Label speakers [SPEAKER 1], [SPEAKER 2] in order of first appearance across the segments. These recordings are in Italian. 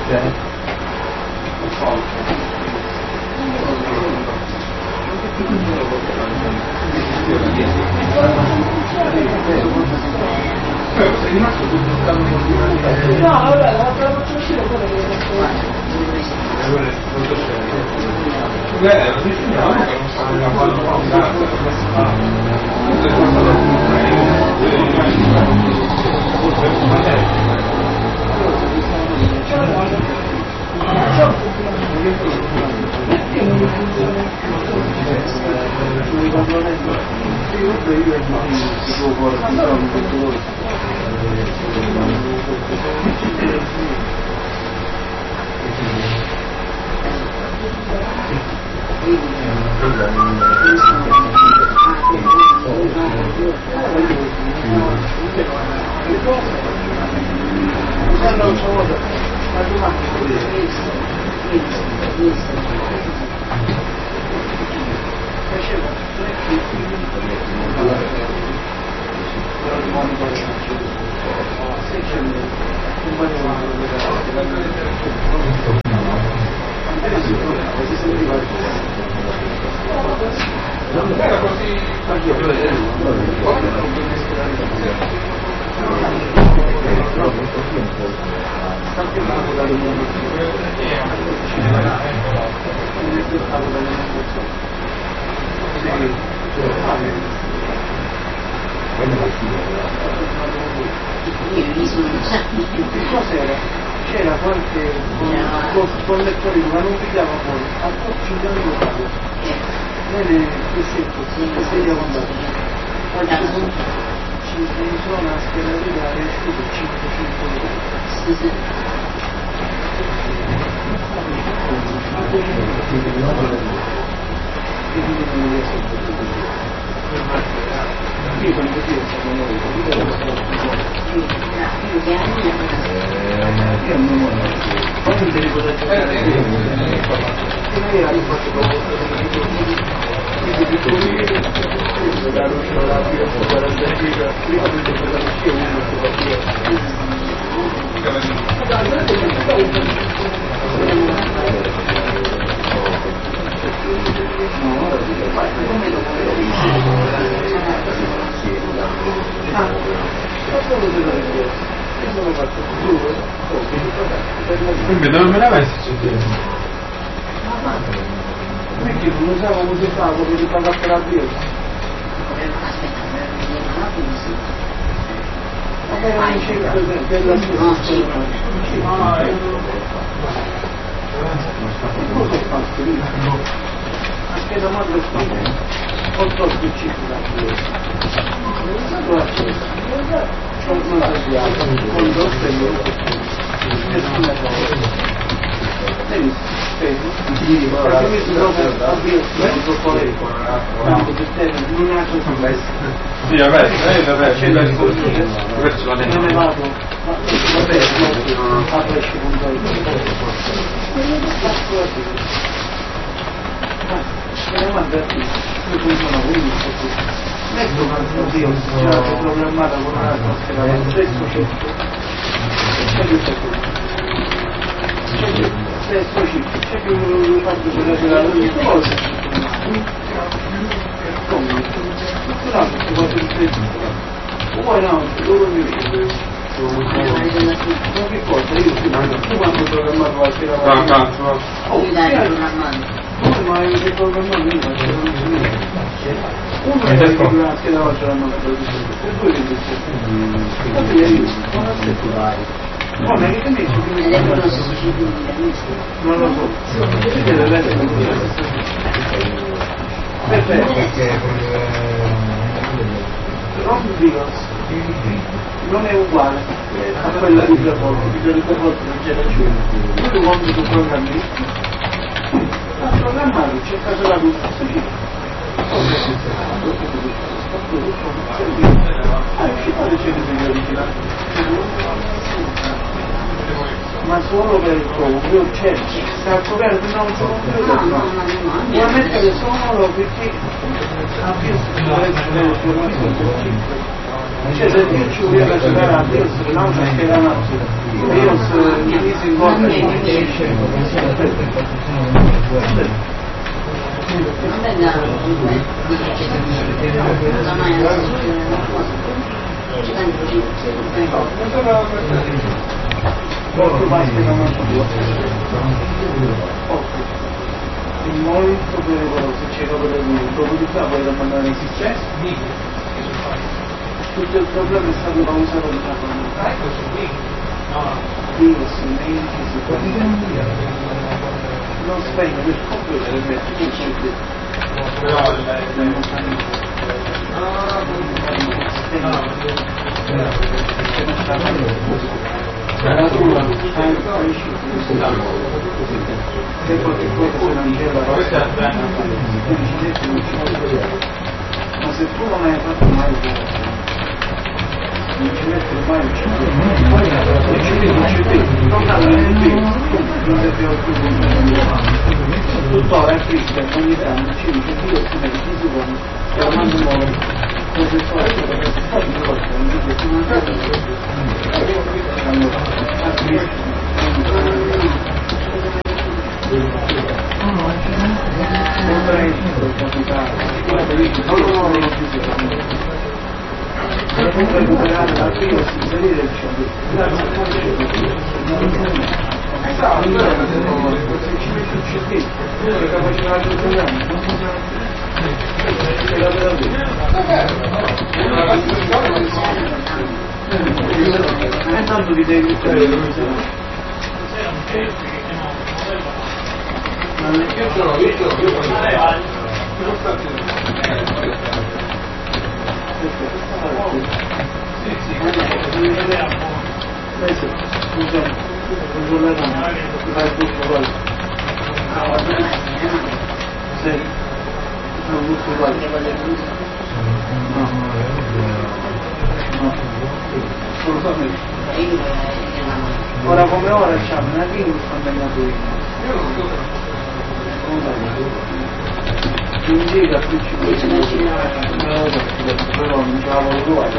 [SPEAKER 1] C'era qualche collettore ma non pigliava poi al porcino di locale bene che seria contato oggi ci sono una scheda è uscito 500
[SPEAKER 2] Quindi dove me la messi?
[SPEAKER 1] perché non usavo così fatto per pagare per la birra vabbè non c'è per la cosa ho fatto lì? Anche da madre spina ho tolto il ciclo da c'ho una tagliata con l'osso e nessuna cosa benissimo perché mi sono avvio troppo lei tanto per te non è così
[SPEAKER 2] sì vabbè
[SPEAKER 1] c'è la ricordia non ne vado vabbè a pesce con voi non avvertito io funziona quindi metto un altro Dio già programmata con un'altra scheda lo stesso ciclo c'è più lo faccio per la ogni cosa come l'altro si fa per il poi no, loro mi ma che cosa? Io si mando tu quando ho programmato qualche lavoro ma hai programmato io faccio uno è la scheda faccio la nota per e due che non è che mi non lo so non è uguale a quella di Giappone non c'è ragione io quando tu programmi a programmare c'è caso la luce uscita le cene degli originali ma solo per il covo c'è sta coperto non sono vuoi mettere solo perché ha visto che deve essere Cioè se Dio ci voleva giocare a Dio, non ci spiegano Dio si incontra e molto basta da è molto pericoloso, c'è probabilità poi da mandare in successo. Tutto il problema è stato da usare di virus, non spegne del computer e metti il chip. La natura se qualche cosa se non c'è ma se tu non hai fatto mai non ci metti mai il CD non cade nel video non è più tuttora è triste ogni tanto ci dice Dio si mette 10 secondi e lo mando nuovo cose forti perché si fa di cose non dice che non è recuperare la prima si salire il cielo grazie a se ci metti il CD è capacità di programma è la vera e tanto vi devi ma non è che ce l'ho visto adesso controlleranno fai tutto quello sì non tutto quello no assolutamente ora come ora c'è una virus condannato in giro a principio però non ce l'avevo uguale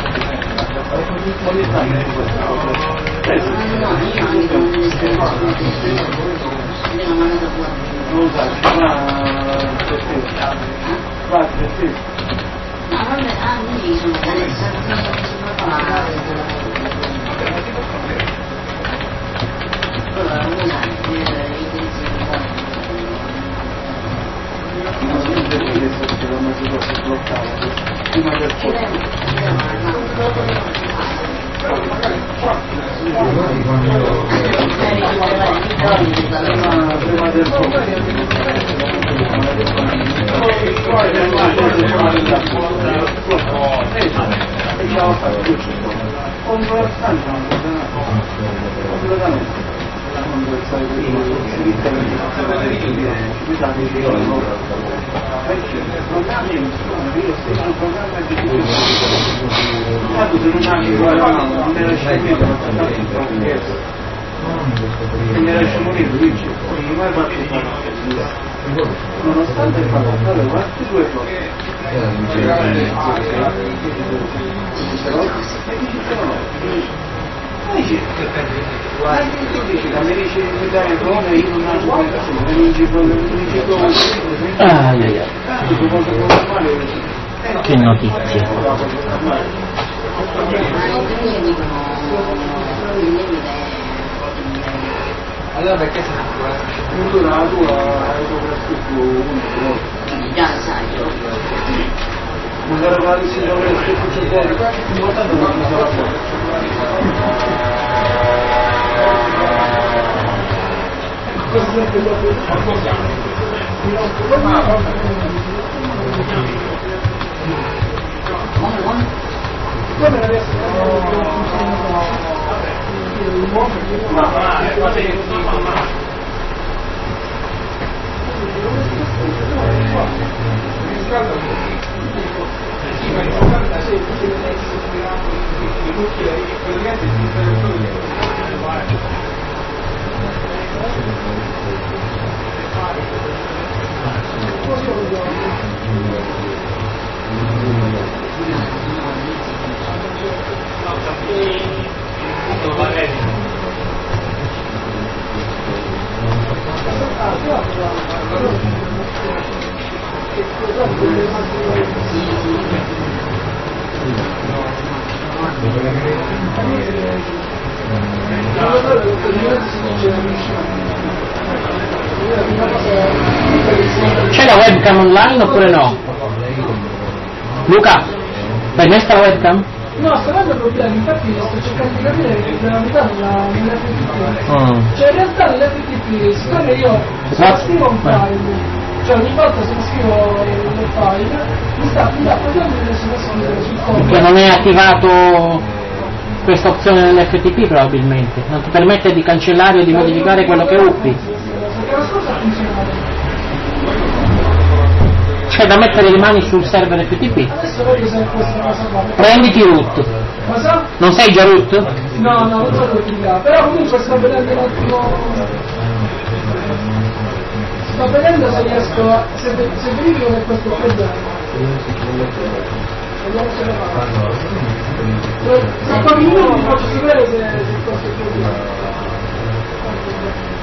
[SPEAKER 1] ogni tanto non sai va per te non si deve essere che la maggiore si bloccava prima del fuoco prima del fuoco nonostante il fatto questi due cose
[SPEAKER 3] che notizie.
[SPEAKER 2] Allora perché sei
[SPEAKER 1] la tua
[SPEAKER 4] già sai
[SPEAKER 1] magari la si dovrebbe tutto fuori importante non si sarà fuori come adesso
[SPEAKER 3] C'è la webcam online oppure no? Luca, l'hai messa la webcam?
[SPEAKER 4] No, sto avendo problemi, infatti sto cercando di capire che la verità nell'FTP. Cioè in realtà nell'FTP, siccome io se scrivo un file, cioè ogni volta se scrivo il file, mi dà proprio sul codice.
[SPEAKER 3] Perché non è attivato questa opzione nell'FTP probabilmente, non ti permette di cancellare o di modificare quello che uppi.
[SPEAKER 4] Perché la cosa funziona.
[SPEAKER 3] C'è da mettere le mani sul server FTP.
[SPEAKER 4] Adesso voglio se questa cosa qua.
[SPEAKER 3] Prenditi root.
[SPEAKER 4] Cosa?
[SPEAKER 3] Non sei già root?
[SPEAKER 4] No, non so utilizzare, però comunque sto vedendo un attimo. Sto vedendo se riesco a. se verifico che questo è il problema. Vediamo se lo faccio. Tra pochi minuti vi faccio sapere se questo è il problema.